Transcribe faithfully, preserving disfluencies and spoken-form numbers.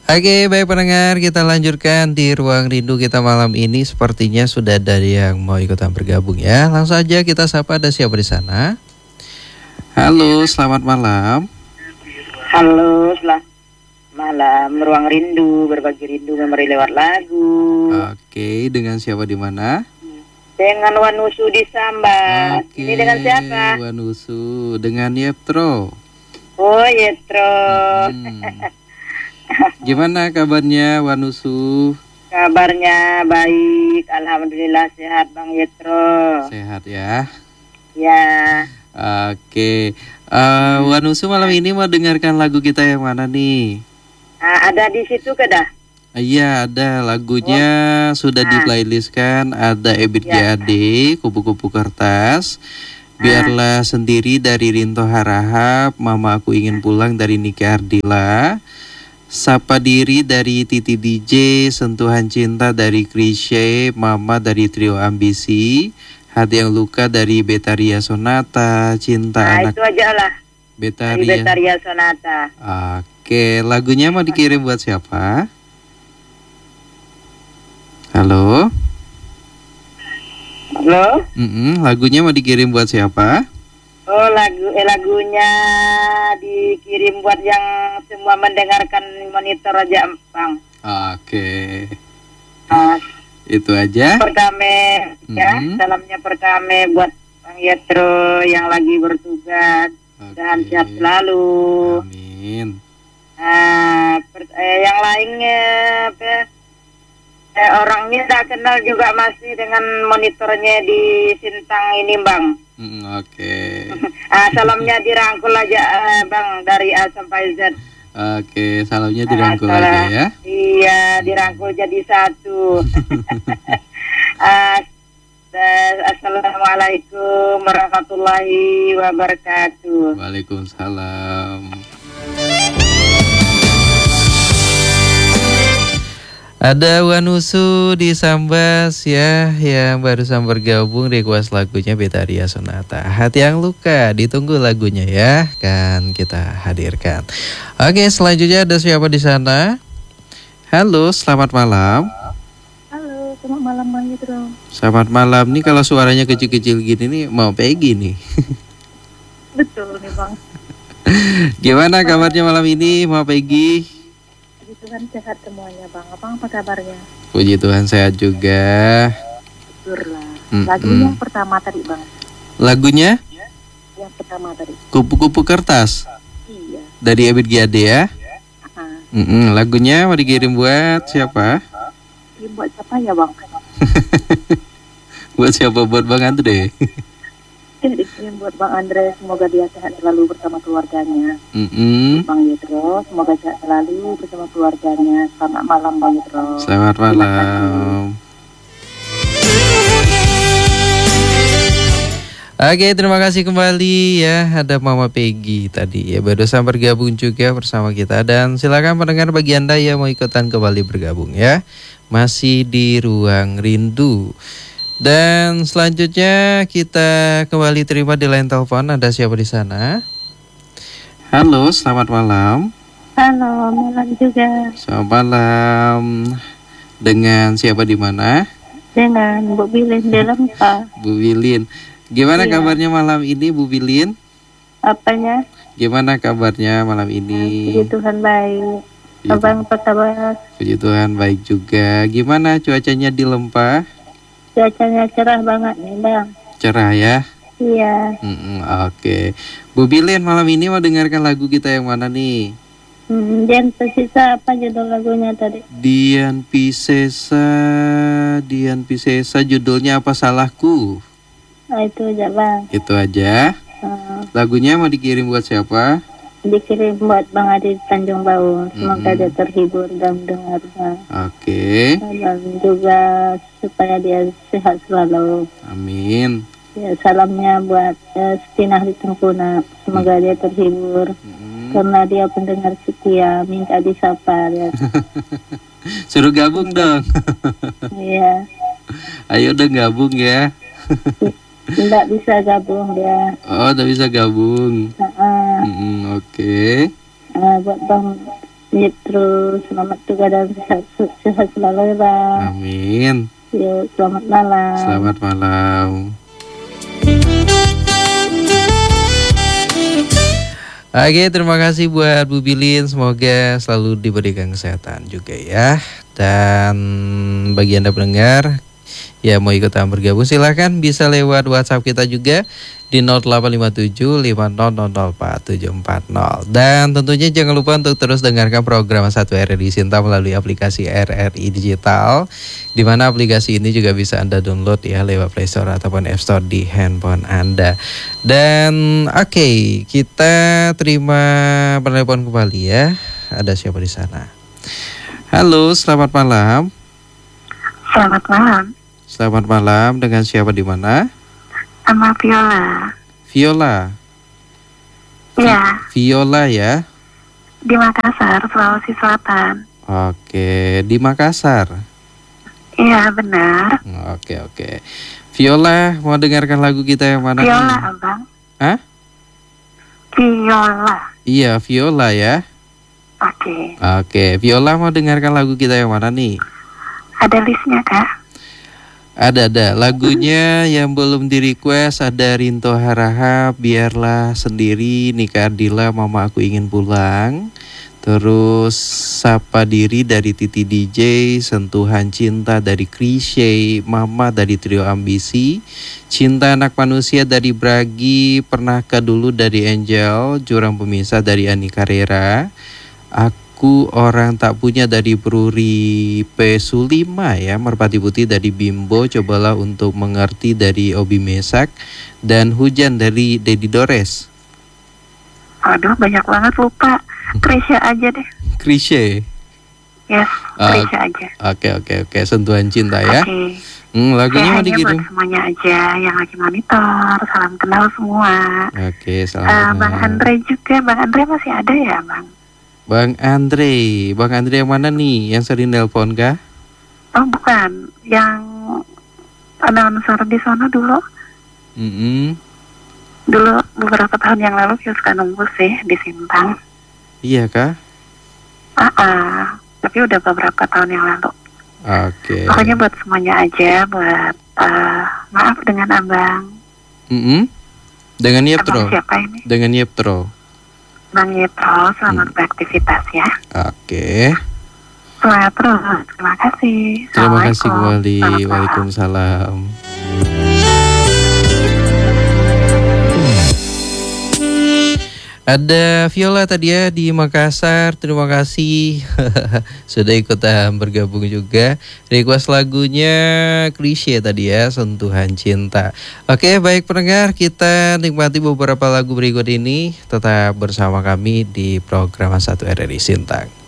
Oke, baik pendengar, kita lanjutkan di Ruang Rindu kita malam ini. Sepertinya sudah ada yang mau ikutan bergabung ya. Langsung aja kita sapa, ada siapa di sana? Halo, selamat malam. Halo, selamat malam. Ruang Rindu, berbagi rindu memberi lewat lagu. Oke, dengan siapa di mana? Dengan Wanusu di Sambas. Oke, Ini dengan siapa? Wanusu, dengan Yetro. Oh, Yetro. Hmm. Gimana kabarnya Wanusu? Kabarnya baik, alhamdulillah sehat Bang Yetro. Sehat ya. Ya. Oke, uh, Wanusu malam ini mau dengarkan lagu kita yang mana nih? Nah, ada di situ ke dah? Iya, ada lagunya oh. Sudah nah. di playlistkan. Ada Ebit ya. G A D, Kupu-Kupu Kertas, Biarlah Sendiri dari Rinto Harahap, Mama Aku Ingin Pulang dari Niki Ardila, Sapa Diri dari Titi D J, Sentuhan Cinta dari Krisye, Mama dari Trio Ambisi, Hati Yang Luka dari Betaria Sonata, Cinta nah, Anak itu aja lah. Betaria. Dari Betaria Sonata. Oke, lagunya mau dikirim buat siapa? Halo? Halo? Mm-mm, lagunya mau dikirim buat siapa? Oh, lagu eh, lagunya dikirim buat yang semua mendengarkan monitor aja, Bang. Oke. Uh, Itu aja. Pertama mm-hmm. ya, salamnya pertama buat Bang Yetro yang lagi bertugas. Okay. Dan sehat selalu. Amin. Uh, per- eh, yang lainnya apa? Eh, orangnya tak kenal juga masih dengan monitornya di Sintang ini, Bang. Mm, Oke. Okay. ah, salamnya dirangkul aja, uh, Bang, dari A sampai Z. Oke, okay, salamnya dirangkul ah, aja ya. Iya, dirangkul jadi satu. uh, Assalamualaikum warahmatullahi wabarakatuh. Waalaikumsalam. Ada Wanusu di Sambas ya, yang barusan bergabung request lagunya Betaria Sonata. Hati Yang Luka, ditunggu lagunya ya, kan kita hadirkan. Oke, selanjutnya ada siapa di sana? Halo, selamat malam. Halo, selamat malam Bang Yetro. Selamat malam, nih kalau suaranya kecil-kecil gini nih mau Peggy nih. Betul nih Bang. Gimana kabarnya malam ini mau Peggy? Puji Tuhan sehat semuanya Bang. Abang apa kabarnya? Puji Tuhan sehat juga. Syukurlah. Lagunya yang pertama tadi Bang. Lagunya? Yang pertama tadi. Kupu-Kupu Kertas. Iya. Dari Ebit G A D ya? Uh-huh. Lagunya mau dikirim buat siapa? Kirim buat siapa ya Bang? Buat siapa? Buat Bang Andre. Dikirim buat Bang Andre, semoga dia sehat selalu bersama keluarganya. Mm-hmm. Bang Yetro, semoga sehat selalu bersama keluarganya. Selamat malam Bang Yetro. Selamat malam. Oke, terima kasih kembali ya. Ada Mama Peggy tadi ya, barusan bergabung juga bersama kita. Dan silakan pendengar bagi Anda yang mau ikutan kembali bergabung ya, masih di Ruang Rindu. Dan selanjutnya kita kembali terima di line telepon. Ada siapa di sana? Halo, selamat malam. Halo, malam juga. Selamat malam. Dengan siapa di mana? Dengan Bu Bilin di Lempah. Bu Bilin. Gimana iya. kabarnya malam ini Bu Bilin? Apanya? Gimana kabarnya malam ini? Puji Tuhan baik. Abang apa kabar? Puji Tuhan baik juga. Gimana cuacanya di Lempah? Cuacanya cerah banget nih Bang. Cerah ya? Iya. Mm-mm, Oke okay. Bu Bilin, malam ini mau dengarkan lagu kita yang mana nih? Hmm, Dian Piscesa, apa judul lagunya tadi? Dian Piscesa. Dian Piscesa, judulnya Apa Salahku? Nah, itu aja Bang. Itu aja? Hmm. Lagunya mau dikirim buat siapa? Dikirim buat Bang Adi Tanjung Bau. Semoga mm-hmm. dia terhibur dan mendengarnya. Oke. Okay. Dan juga supaya dia sehat selalu. Amin. Ya, salamnya buat uh, Stinah di Tengkuna. Semoga mm. dia terhibur. Mm. Karena dia pendengar setia, minta disapa ya. Suruh gabung dong. Iya. Ayo dong gabung ya. Tidak bisa gabung dia. Oh, tidak bisa gabung. Uh-uh. Mm, Oke. Okay. Uh, buat Bang Ya, terus selamat juga dan sehat, sehat selalu ya Bang. Amin. Ya, selamat malam. Selamat malam. Oke, terima kasih buat Bu Bilin. Semoga selalu diberikan kesehatan juga ya. Dan bagi Anda pendengar ya mau ikutan bergabung, silahkan bisa lewat WhatsApp kita juga di nol delapan lima tujuh lima nol nol nol empat tujuh empat nol. Dan tentunya jangan lupa untuk terus dengarkan program satu R R I Sinta melalui aplikasi R R I Digital, di mana aplikasi ini juga bisa Anda download ya lewat Play Store ataupun App Store di handphone Anda. Dan oke, okay, kita terima penelpon kembali ya. Ada siapa di sana? Halo, selamat malam. Selamat malam. Selamat malam, dengan siapa di mana? Sama Viola. Viola. Iya. Viola ya. Di Makassar, Sulawesi Selatan. Oke, di Makassar. Iya, benar. Oke, oke. Viola, mau dengarkan lagu kita yang mana? Viola, nih? Abang. Hah? Viola. Iya, Viola ya. Oke. Oke, Viola mau dengarkan lagu kita yang mana nih? Ada listnya, Kak? Ada, ada. Lagunya yang belum di request ada Rinto Harahap, Biarlah Sendiri, Nika Ardila, Mama Aku Ingin Pulang. Terus Sapa Diri dari Titi D J, Sentuhan Cinta dari Krisye, Mama dari Trio Ambisi, Cinta Anak Manusia dari Bragi, Pernahkah Dulu dari Angel, Jurang Pemisah dari Ani Carrera, Aku Orang Tak Punya dari Bruri P. Sulima ya, Merpati Putih dari Bimbo, Cobalah Untuk Mengerti dari Obi Mesak, dan Hujan dari Dedi Dores. Aduh, banyak banget lupa. Krisya aja deh. Krisye. Yes, Krisya uh, aja. Oke oke oke, Sentuhan Cinta ya. Oke. Hmm, lagunya mau hanya dikirim. buat semuanya aja yang lagi monitor. Salam kenal semua. Oke, salam Uh, kenal. Bang Andre juga. Bang Andre masih ada ya, Bang? Bang Andre, Bang Andre yang mana nih? Yang sering nelpon kah? Oh, bukan. Yang announcer di sana dulu. Mm-mm. Dulu beberapa tahun yang lalu dia suka nunggu sih di Sintang. Iya kah? Ah, ah. Tapi udah beberapa tahun yang lalu. Oke. Pokoknya buat semuanya aja, buat uh, maaf dengan Abang. Mm-mm. Dengan Yeptro. Abang siapa ini? Dengan Yeptro. Bang Yetro, selamat Hmm. beraktivitas ya. Oke. Semangat terus. Terima kasih. Terima kasih kembali. Selamat malam. Waalaikumsalam. Ada Viola tadi ya di Makassar. Terima kasih sudah ikutan bergabung juga. Request lagunya Krisye tadi ya, Sentuhan Cinta. Oke, baik pendengar, kita nikmati beberapa lagu berikut ini. Tetap bersama kami di program satu R R I Sintang.